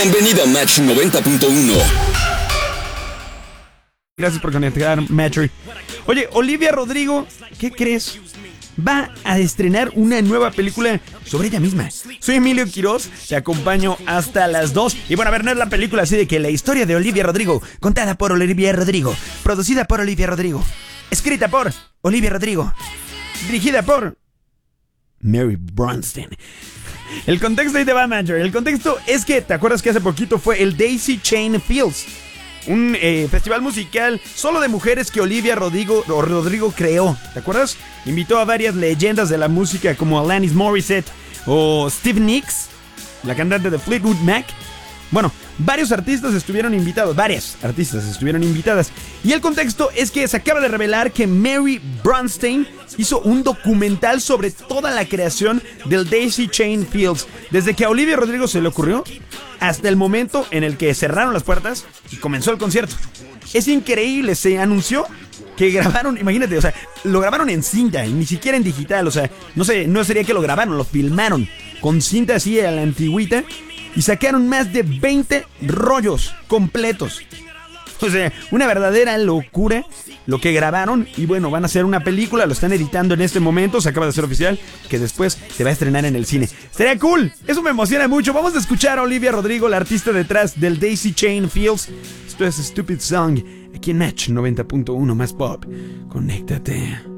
Bienvenido a Match 90.1. Gracias por conectar, Matry. Oye, Olivia Rodrigo, ¿qué crees? Va a estrenar una nueva película sobre ella misma. Soy Emilio Quiroz, te acompaño hasta las 2. Y bueno, a ver, no es la película así de que la historia de Olivia Rodrigo, contada por Olivia Rodrigo, producida por Olivia Rodrigo, escrita por Olivia Rodrigo, dirigida por Mary Bronstein. El contexto ahí te va, Manager. El contexto es que, ¿te acuerdas que hace poquito fue el Daisy Chain Fields? Un festival musical solo de mujeres que Olivia Rodrigo creó, ¿te acuerdas? Invitó a varias leyendas de la música como Alanis Morissette o Steve Nicks, la cantante de Fleetwood Mac. Bueno, varias artistas estuvieron invitadas. Y el contexto es que se acaba de revelar que Mary Bronstein hizo un documental sobre toda la creación del Daisy Chain Fields, desde que a Olivia Rodrigo se le ocurrió hasta el momento en el que cerraron las puertas y comenzó el concierto. Es increíble, se anunció que grabaron, imagínate, o sea, lo grabaron en cinta y ni siquiera en digital, o sea, no sería que lo grabaron, lo filmaron con cinta así a la antigüita y sacaron más de 20 rollos completos. O sea, una verdadera locura lo que grabaron. Y bueno, van a hacer una película, lo están editando en este momento, se acaba de hacer oficial, que después se va a estrenar en el cine. Estaría cool, eso me emociona mucho. Vamos a escuchar a Olivia Rodrigo, la artista detrás del Daisy Chain Fields. Esto es Stupid Song, aquí en Match 90.1 más pop. Conéctate.